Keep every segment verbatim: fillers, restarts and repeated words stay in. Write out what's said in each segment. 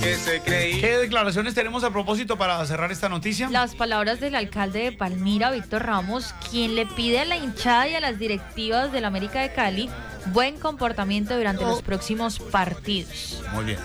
que se creía. ¿Qué declaraciones tenemos a propósito para cerrar esta noticia? Las palabras del alcalde de Palmira, Víctor Ramos, quien le pide a la hinchada y a las directivas del América de Cali buen comportamiento durante los próximos partidos. Muy bien.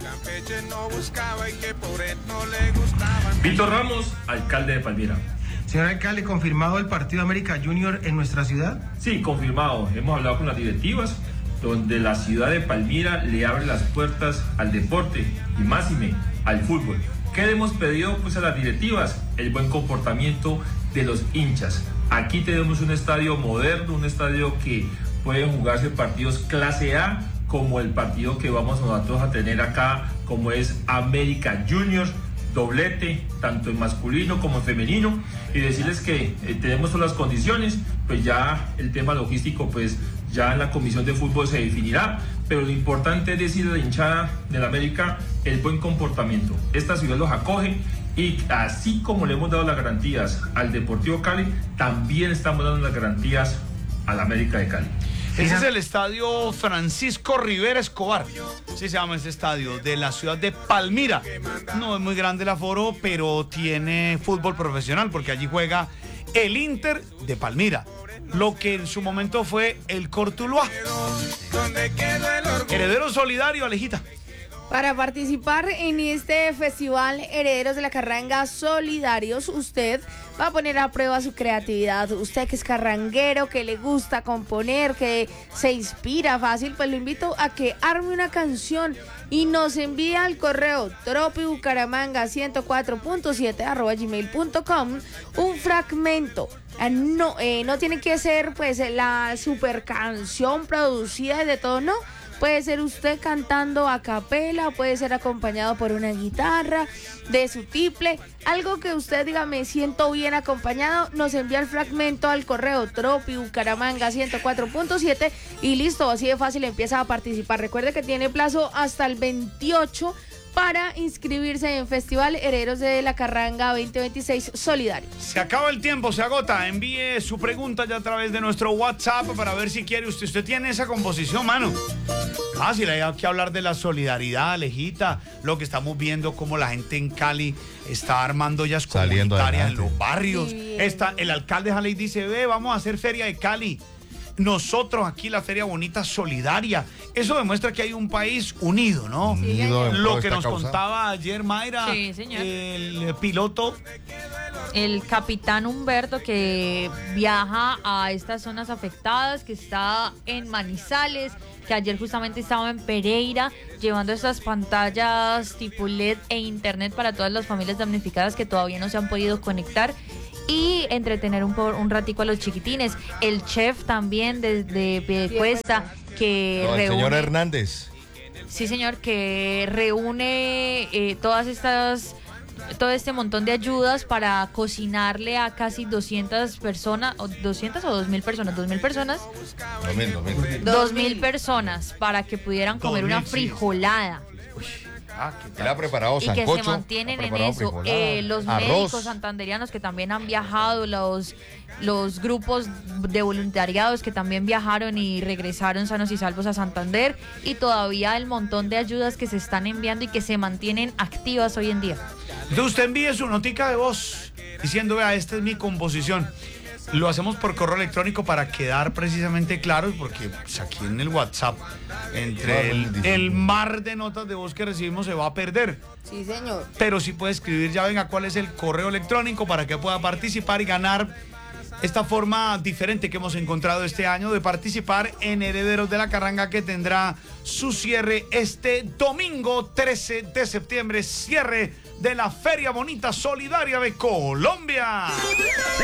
Víctor Ramos, alcalde de Palmira. Señor alcalde, ¿confirmado el partido América Junior en nuestra ciudad? Sí, confirmado. Hemos hablado con las directivas, donde la ciudad de Palmira le abre las puertas al deporte y máxime al fútbol. ¿Qué le hemos pedido pues a las directivas? El buen comportamiento de los hinchas. Aquí tenemos un estadio moderno, un estadio que pueden jugarse partidos clase A, como el partido que vamos nosotros a tener acá, como es América Junior, doblete, tanto en masculino como en femenino, y decirles que eh, tenemos todas las condiciones, pues ya el tema logístico, pues ya en la comisión de fútbol se definirá, pero lo importante es decirle a la hinchada del América el buen comportamiento. Esta ciudad los acoge, y así como le hemos dado las garantías al Deportivo Cali, también estamos dando las garantías al América de Cali. Ese es el estadio Francisco Rivera Escobar, así se llama ese estadio, de la ciudad de Palmira. No es muy grande el aforo, pero tiene fútbol profesional, porque allí juega el Inter de Palmira, lo que en su momento fue el Cortuluá. Heredero solidario, Alejita. Para participar en este festival Herederos de la Carranga Solidarios, usted va a poner a prueba su creatividad. Usted que es carranguero, que le gusta componer, que se inspira fácil, pues lo invito a que arme una canción y nos envía al correo tropibucaramanga ciento cuatro punto siete arroba gmail punto com un fragmento. No, eh, no tiene que ser pues la super canción producida de todo, no. Puede ser usted cantando a capela, puede ser acompañado por una guitarra, de su tiple, algo que usted diga, me siento bien acompañado, nos envía el fragmento al correo tropibucaramanga ciento cuatro punto siete y listo, así de fácil empieza a participar. Recuerde que tiene plazo hasta el veintiocho para inscribirse en Festival Herederos de la Carranga veinte veintiséis Solidario. Se acaba el tiempo, se agota. Envíe su pregunta ya a través de nuestro WhatsApp para ver si quiere usted. Usted tiene esa composición, mano. Fácil, hay que hablar de la solidaridad, Alejita. Lo que estamos viendo, como la gente en Cali está armando ollas comunitarias en los barrios. Sí. Está, el alcalde Jaley dice, ve, vamos a hacer feria de Cali. Nosotros aquí la Feria Bonita Solidaria. Eso demuestra que hay un país unido, ¿no? Sí, unido lo que nos causa. contaba ayer Mayra, sí, señor. El piloto. El capitán Humberto, que viaja a estas zonas afectadas, que está en Manizales, que ayer justamente estaba en Pereira, llevando estas pantallas tipo L E D e internet para todas las familias damnificadas que todavía no se han podido conectar, y entretener un, un ratico a los chiquitines. El chef también desde Piedecuesta, que no, el reúne... señor Hernández. Sí, señor, que reúne eh, todas estas... todo este montón de ayudas para cocinarle a casi doscientas personas, o doscientas o dos mil personas, dos mil personas, dos mil, dos mil. dos mil personas para que pudieran comer una frijolada. Ah, Él ha preparado y sancocho, que se mantienen en eso. Eh, los arroz. Médicos santanderianos que también han viajado, los, los grupos de voluntariados que también viajaron y regresaron sanos y salvos a Santander, y todavía el montón de ayudas que se están enviando y que se mantienen activas hoy en día. Entonces usted envíe su notica de voz diciendo, vea, esta es mi composición. Lo hacemos por correo electrónico para quedar precisamente claros, porque pues, aquí en el WhatsApp, entre el, el mar de notas de voz que recibimos, se va a perder. Sí, señor. Pero sí puede escribir, ya venga, cuál es el correo electrónico para que pueda participar y ganar esta forma diferente que hemos encontrado este año de participar en Herederos de la Carranga, que tendrá su cierre este domingo trece de septiembre, cierre de la Feria Bonita Solidaria de Colombia.